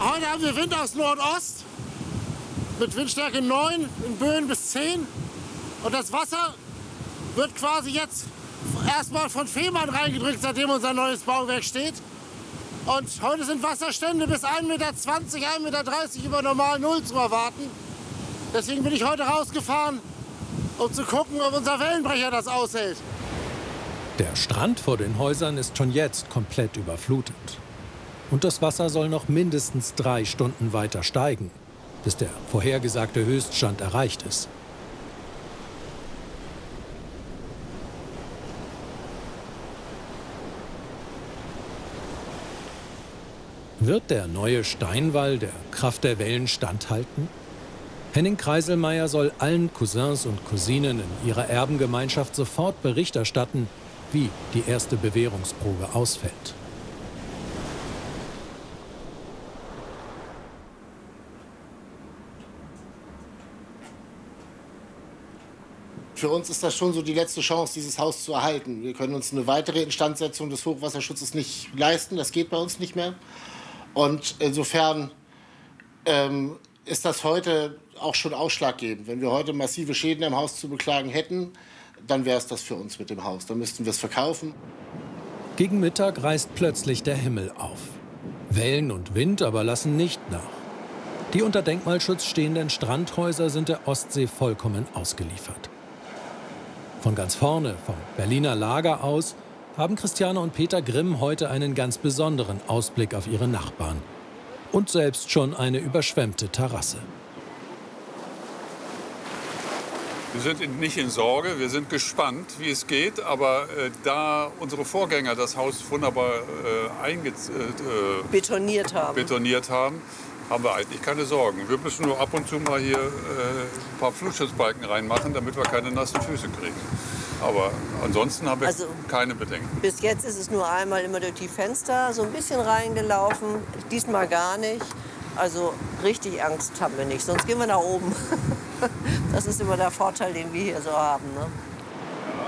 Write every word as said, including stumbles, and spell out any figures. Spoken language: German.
Heute haben wir Wind aus Nordost mit Windstärke neun, in Böen bis zehn. Und das Wasser wird quasi jetzt erstmal von Fehmarn reingedrückt, seitdem unser neues Bauwerk steht. Und heute sind Wasserstände bis ein Meter zwanzig, ein Meter dreißig über normal Null zu erwarten. Deswegen bin ich heute rausgefahren, um zu gucken, ob unser Wellenbrecher das aushält. Der Strand vor den Häusern ist schon jetzt komplett überflutet. Und das Wasser soll noch mindestens drei Stunden weiter steigen, bis der vorhergesagte Höchststand erreicht ist. Wird der neue Steinwall der Kraft der Wellen standhalten? Henning Kreiselmeier soll allen Cousins und Cousinen in ihrer Erbengemeinschaft sofort Bericht erstatten, wie die erste Bewährungsprobe ausfällt. Für uns ist das schon so die letzte Chance, dieses Haus zu erhalten. Wir können uns eine weitere Instandsetzung des Hochwasserschutzes nicht leisten. Das geht bei uns nicht mehr. Und insofern ähm, ist das heute auch schon ausschlaggebend. Wenn wir heute massive Schäden im Haus zu beklagen hätten, dann wäre es das für uns mit dem Haus. Dann müssten wir es verkaufen. Gegen Mittag reißt plötzlich der Himmel auf. Wellen und Wind aber lassen nicht nach. Die unter Denkmalschutz stehenden Strandhäuser sind der Ostsee vollkommen ausgeliefert. Von ganz vorne, vom Berliner Lager aus, haben Christiane und Peter Grimm heute einen ganz besonderen Ausblick auf ihre Nachbarn. Und selbst schon eine überschwemmte Terrasse. Wir sind nicht in Sorge, wir sind gespannt, wie es geht. Aber äh, da unsere Vorgänger das Haus wunderbar äh, einge äh, betoniert haben, betoniert haben, haben wir eigentlich keine Sorgen. Wir müssen nur ab und zu mal hier äh, ein paar Flutschutzbalken reinmachen, damit wir keine nassen Füße kriegen. Aber ansonsten haben wir also keine Bedenken. Bis jetzt ist es nur einmal immer durch die Fenster so ein bisschen reingelaufen, diesmal gar nicht. Also richtig Angst haben wir nicht, sonst gehen wir nach oben. Das ist immer der Vorteil, den wir hier so haben, ne?